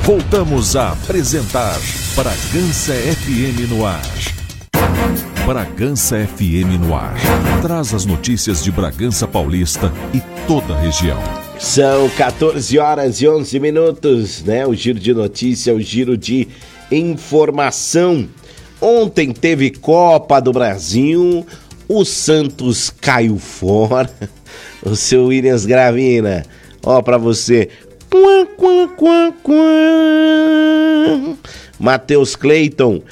Voltamos a apresentar Bragança FM no ar. Bragança FM no ar. Traz as notícias de Bragança Paulista e toda a região. São 14 horas e 11 minutos, né? O giro de notícia, o giro de informação. Ontem teve Copa do Brasil, o Santos caiu fora. O seu Williams Gravina, ó pra você. Matheus Cleiton.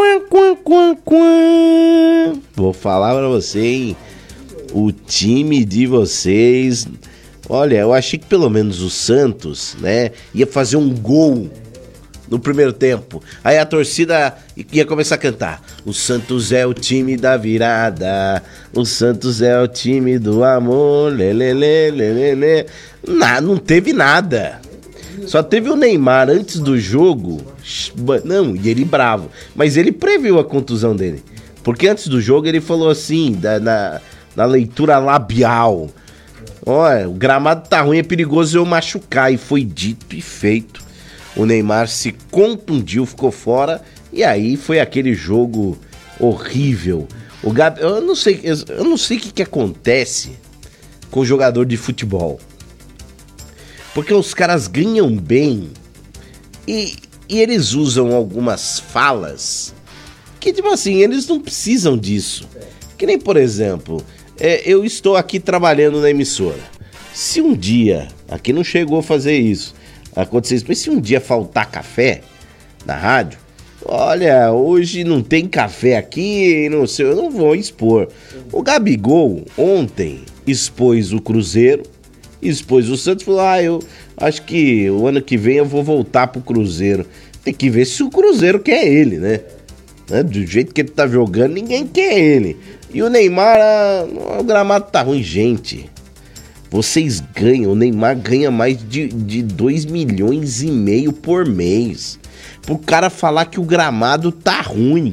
Vou falar pra você, hein? O time de vocês... Olha, eu achei que pelo menos o Santos, né, ia fazer um gol no primeiro tempo. Aí a torcida ia começar a cantar. O Santos é o time da virada. O Santos é o time do amor. Lelele, lelele. Não teve nada. Só teve o Neymar antes do jogo. Não, e ele bravo. Mas ele previu a contusão dele. Porque antes do jogo ele falou assim, na leitura labial. Olha, o gramado tá ruim, é perigoso eu machucar. E foi dito e feito. O Neymar se contundiu, ficou fora. E aí foi aquele jogo horrível. O Gabi, eu não sei o que acontece com o jogador de futebol. Porque os caras ganham bem e eles usam algumas falas que, tipo assim, eles não precisam disso. Que nem, por exemplo, eu estou aqui trabalhando na emissora. Se um dia, aqui não chegou a fazer isso, acontecer isso, mas se um dia faltar café na rádio, olha, hoje não tem café aqui, não sei, eu não vou expor. O Gabigol ontem expôs o Cruzeiro, expôs o Santos, falou, eu acho que o ano que vem eu vou voltar pro Cruzeiro. Tem que ver se o Cruzeiro quer ele, né? Do jeito que ele tá jogando, ninguém quer ele. E o Neymar, o gramado tá ruim, gente. Vocês ganham, o Neymar ganha mais de 2,5 milhões por mês. Pro cara falar que o gramado tá ruim.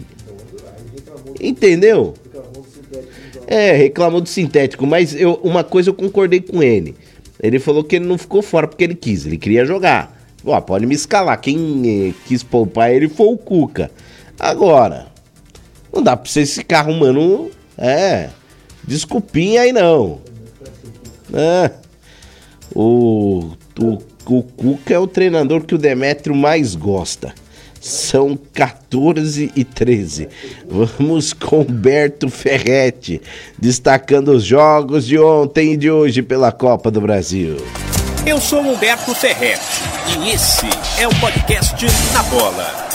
Entendeu? Reclamou do sintético, mas uma coisa eu concordei com ele. Ele falou que ele não ficou fora porque ele quis, ele queria jogar. Pode me escalar, quem quis poupar ele foi o Cuca. Agora, não dá pra vocês ficar arrumando, desculpinha aí não. O Cuca é o treinador que o Demétrio mais gosta. São 14h13. Vamos com Humberto Ferretti, destacando os jogos de ontem e de hoje pela Copa do Brasil. Eu sou Humberto Ferretti e esse é o podcast Na Bola.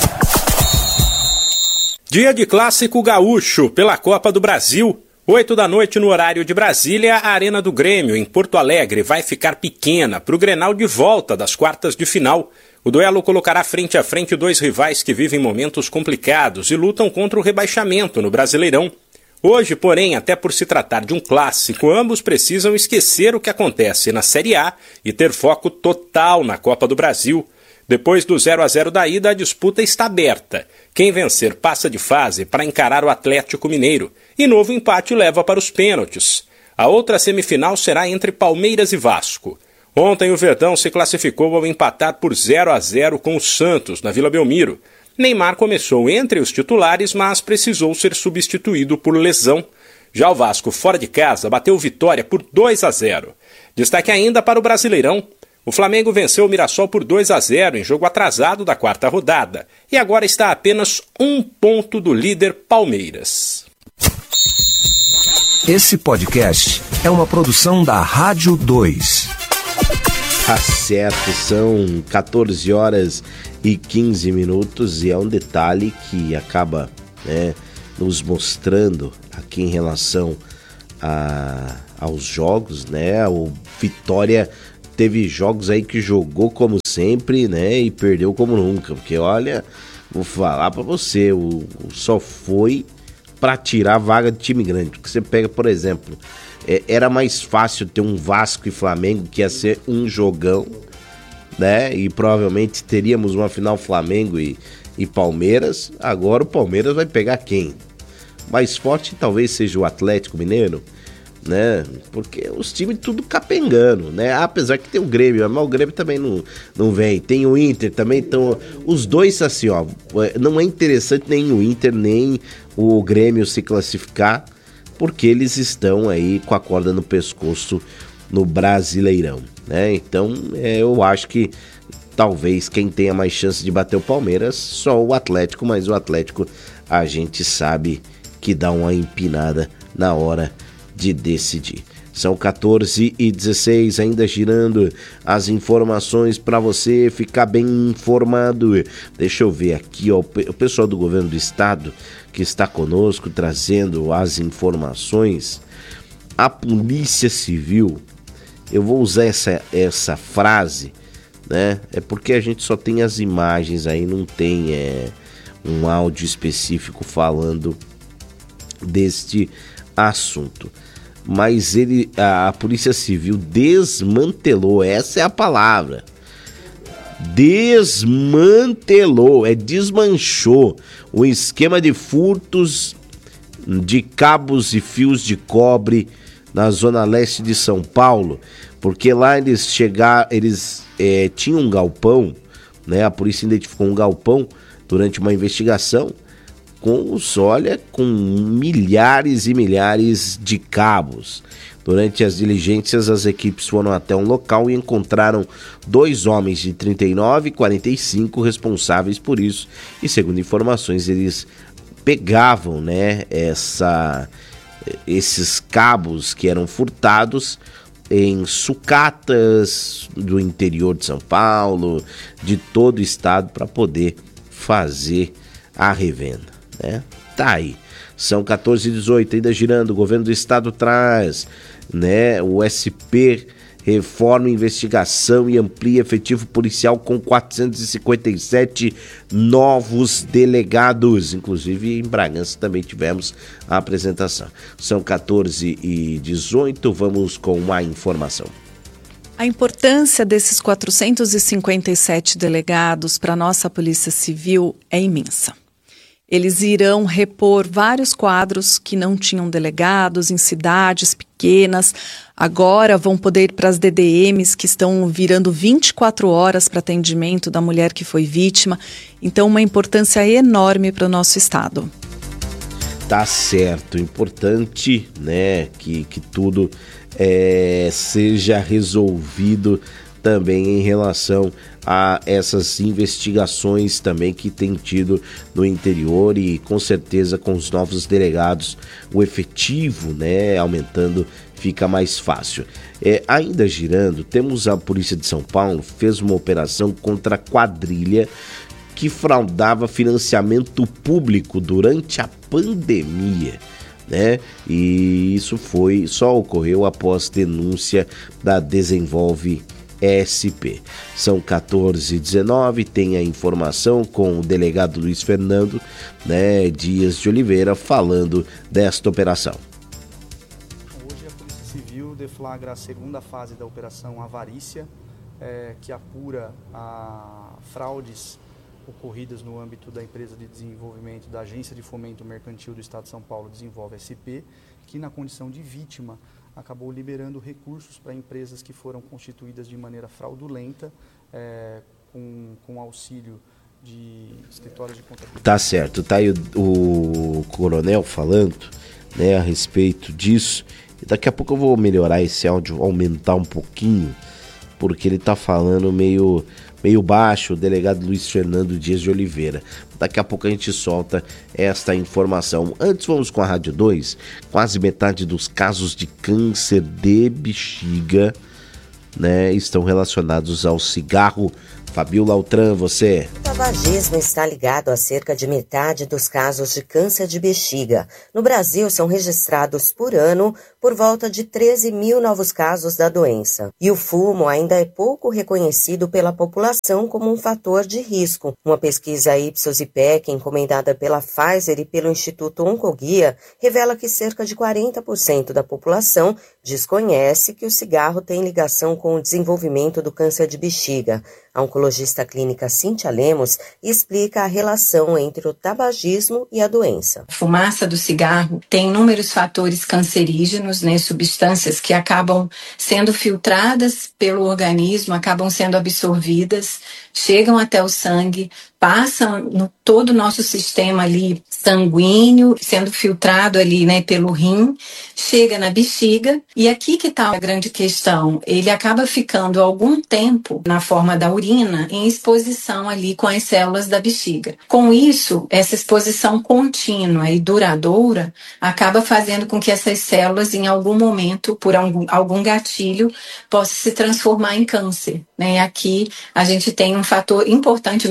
Dia de clássico gaúcho pela Copa do Brasil. 8 da noite no horário de Brasília, a Arena do Grêmio, em Porto Alegre, vai ficar pequena para o Grenal de volta das quartas de final. O duelo colocará frente a frente dois rivais que vivem momentos complicados e lutam contra o rebaixamento no Brasileirão. Hoje, porém, até por se tratar de um clássico, ambos precisam esquecer o que acontece na Série A e ter foco total na Copa do Brasil. Depois do 0-0 da ida, a disputa está aberta. Quem vencer passa de fase para encarar o Atlético Mineiro e novo empate leva para os pênaltis. A outra semifinal será entre Palmeiras e Vasco. Ontem o Verdão se classificou ao empatar por 0-0 com o Santos, na Vila Belmiro. Neymar começou entre os titulares, mas precisou ser substituído por lesão. Já o Vasco, fora de casa, bateu Vitória por 2-0. Destaque ainda para o Brasileirão. O Flamengo venceu o Mirassol por 2-0 em jogo atrasado da quarta rodada e agora está a apenas 1 ponto do líder Palmeiras. Esse podcast é uma produção da Rádio 2. Tá certo, são 14 horas e 15 minutos e é um detalhe que acaba, nos mostrando aqui em relação aos jogos, O Vitória teve jogos aí que jogou como sempre, e perdeu como nunca, porque olha, vou falar pra você, só foi pra tirar a vaga de time grande, porque você pega, por exemplo, era mais fácil ter um Vasco e Flamengo, que ia ser um jogão, e provavelmente teríamos uma final Flamengo e Palmeiras. Agora o Palmeiras vai pegar quem? Mais forte talvez seja o Atlético Mineiro, né? Porque os times tudo capengando, né? Apesar que tem o Grêmio, mas o Grêmio também não vem. Tem o Inter também, então os dois assim, ó, não é interessante nem o Inter nem o Grêmio se classificar, porque eles estão aí com a corda no pescoço no Brasileirão, né? Então, eu acho que talvez quem tenha mais chance de bater o Palmeiras, só o Atlético, mas o Atlético a gente sabe que dá uma empinada na hora de decidir. São 14h16, ainda girando as informações para você ficar bem informado. Deixa eu ver aqui, ó, o pessoal do governo do estado que está conosco trazendo as informações. A Polícia Civil, eu vou usar essa frase, né? É porque a gente só tem as imagens aí, não tem um áudio específico falando deste assunto. Mas a Polícia Civil desmantelou, essa é a palavra, desmanchou o esquema de furtos de cabos e fios de cobre na zona leste de São Paulo, porque lá eles tinham um galpão, né? A polícia identificou um galpão durante uma investigação com milhares e milhares de cabos. Durante as diligências, as equipes foram até um local e encontraram 2 homens de 39 e 45 responsáveis por isso. E segundo informações, eles pegavam, né, esses cabos que eram furtados em sucatas do interior de São Paulo, de todo o estado, para poder fazer a revenda, né? Tá aí. São 14h18, ainda girando, o governo do estado traz, né, o SP reforma investigação e amplia efetivo policial com 457 novos delegados. Inclusive em Bragança também tivemos a apresentação. São 14h18, vamos com a informação. A importância desses 457 delegados para a nossa Polícia Civil é imensa. Eles irão repor vários quadros que não tinham delegados em cidades pequenas. Agora vão poder ir para as DDMs, que estão virando 24 horas para atendimento da mulher que foi vítima. Então, uma importância enorme para o nosso estado. Tá certo, importante, né, que tudo seja resolvido também em relação a essas investigações também que tem tido no interior, e com certeza com os novos delegados o efetivo, né, aumentando, fica mais fácil. Ainda girando, temos a Polícia de São Paulo, fez uma operação contra a quadrilha que fraudava financiamento público durante a pandemia, né? E isso só ocorreu após denúncia da Desenvolve SP. São 14h19, tem a informação com o delegado Luiz Fernando, né, Dias de Oliveira, falando desta operação. Hoje a Polícia Civil deflagra a segunda fase da Operação Avarícia, que apura fraudes ocorridas no âmbito da empresa de desenvolvimento da Agência de Fomento Mercantil do Estado de São Paulo, Desenvolve SP, que na condição de vítima acabou liberando recursos para empresas que foram constituídas de maneira fraudulenta, com auxílio de escritórios de contabilidade. Tá certo, tá aí o coronel falando, né, a respeito disso. Daqui a pouco eu vou melhorar esse áudio, aumentar um pouquinho, porque ele tá falando meio baixo, o delegado Luiz Fernando Dias de Oliveira. Daqui a pouco a gente solta esta informação. Antes vamos com a Rádio 2. Quase metade dos casos de câncer de bexiga, né, estão relacionados ao cigarro. Fabiola Altran, você. O tabagismo está ligado a cerca de metade dos casos de câncer de bexiga. No Brasil, são registrados por ano por volta de 13 mil novos casos da doença. E o fumo ainda é pouco reconhecido pela população como um fator de risco. Uma pesquisa Ipsos-IPEC, encomendada pela Pfizer e pelo Instituto Oncoguia, revela que cerca de 40% da população desconhece que o cigarro tem ligação com o desenvolvimento do câncer de bexiga. A oncologista clínica Cíntia Lemos explica a relação entre o tabagismo e a doença. A fumaça do cigarro tem inúmeros fatores cancerígenos, né, substâncias que acabam sendo filtradas pelo organismo, acabam sendo absorvidas, chegam até o sangue, passam no todo o nosso sistema ali sanguíneo, sendo filtrado ali, né, pelo rim, chega na bexiga, e aqui que está a grande questão, ele acaba ficando algum tempo na forma da urina em exposição ali com as células da bexiga. Com isso, essa exposição contínua e duradoura acaba fazendo com que essas células, em algum momento, por algum gatilho, possam se transformar em câncer, né? Aqui a gente tem um fator importante,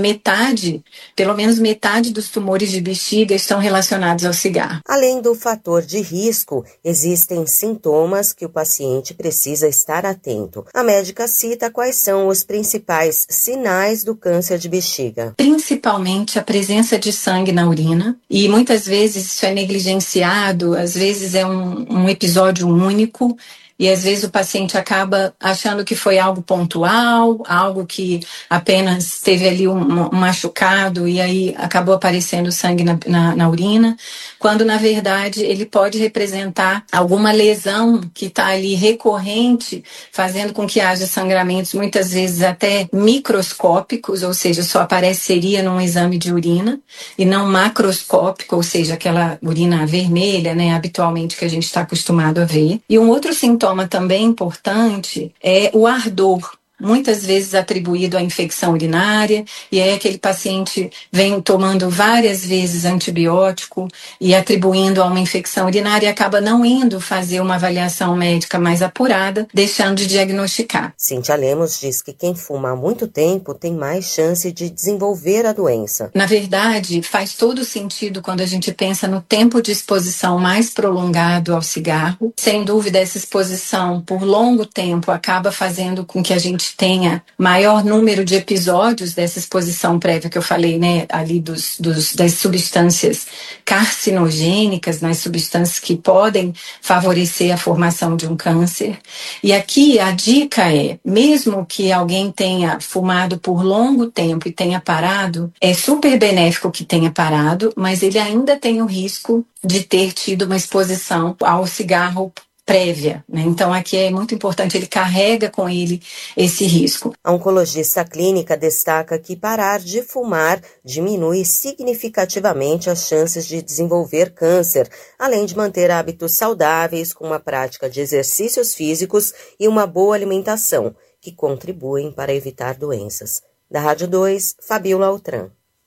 pelo menos metade dos tumores de bexiga estão relacionados ao cigarro. Além do fator de risco, existem sintomas que o paciente precisa estar atento. A médica cita quais são os principais sinais do câncer de bexiga. Principalmente a presença de sangue na urina, e muitas vezes isso é negligenciado, às vezes é um episódio único, e às vezes o paciente acaba achando que foi algo pontual, algo que apenas teve ali um machucado e aí acabou aparecendo sangue na urina, quando na verdade ele pode representar alguma lesão que está ali recorrente, fazendo com que haja sangramentos muitas vezes até microscópicos, ou seja, só apareceria num exame de urina, e não macroscópico, ou seja, aquela urina vermelha, né, habitualmente que a gente está acostumado a ver. E um outro sintoma também importante é o ardor, muitas vezes atribuído à infecção urinária, e aí aquele paciente vem tomando várias vezes antibiótico e atribuindo a uma infecção urinária e acaba não indo fazer uma avaliação médica mais apurada, deixando de diagnosticar. Cíntia Lemos diz que quem fuma há muito tempo tem mais chance de desenvolver a doença. Na verdade, faz todo sentido quando a gente pensa no tempo de exposição mais prolongado ao cigarro. Sem dúvida, essa exposição por longo tempo acaba fazendo com que a gente tenha maior número de episódios dessa exposição prévia que eu falei, né, ali das substâncias carcinogênicas, nas substâncias que podem favorecer a formação de um câncer. E aqui a dica é, mesmo que alguém tenha fumado por longo tempo e tenha parado, é super benéfico que tenha parado, mas ele ainda tem o risco de ter tido uma exposição ao cigarro prévia, né? Então aqui é muito importante, ele carrega com ele esse risco. A oncologista clínica destaca que parar de fumar diminui significativamente as chances de desenvolver câncer, além de manter hábitos saudáveis com uma prática de exercícios físicos e uma boa alimentação, que contribuem para evitar doenças. Da Rádio 2, Fabiola Altran.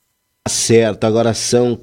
Certo, agora são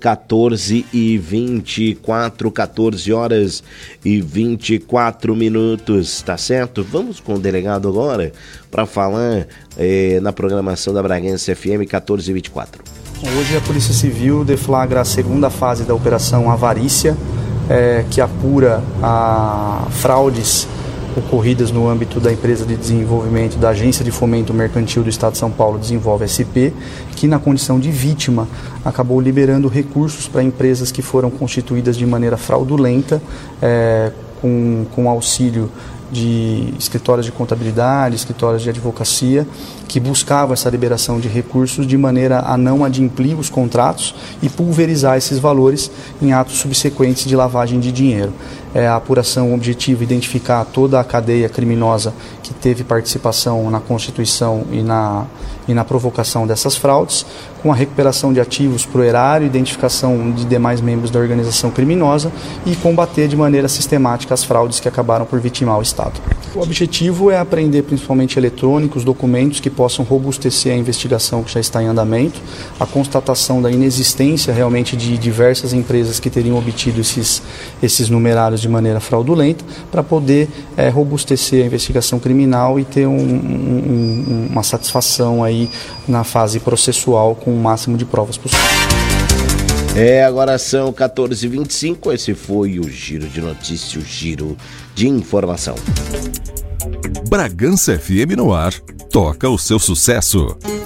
14h24, 14 horas e 24 minutos, tá certo? Vamos com o delegado agora para falar na programação da Bragança FM 14h24. Hoje a Polícia Civil deflagra a segunda fase da Operação Avarícia, que apura fraudes ocorridas no âmbito da empresa de desenvolvimento da Agência de Fomento Mercantil do Estado de São Paulo, Desenvolve SP, que na condição de vítima acabou liberando recursos para empresas que foram constituídas de maneira fraudulenta, com auxílio de escritórios de contabilidade, escritórios de advocacia, que buscavam essa liberação de recursos de maneira a não adimplir os contratos e pulverizar esses valores em atos subsequentes de lavagem de dinheiro. A apuração objetiva é identificar toda a cadeia criminosa que teve participação na constituição e na provocação dessas fraudes, com a recuperação de ativos para o erário, identificação de demais membros da organização criminosa e combater de maneira sistemática as fraudes que acabaram por vitimar o Estado. O objetivo é apreender principalmente eletrônicos, documentos que possam robustecer a investigação que já está em andamento, a constatação da inexistência realmente de diversas empresas que teriam obtido esses numerários de maneira fraudulenta, para poder robustecer a investigação criminal e ter uma satisfação aí na fase processual com o máximo de provas possível. Agora são 14h25, esse foi o Giro de Notícias, o Giro de Informação. Bragança FM no ar, toca o seu sucesso.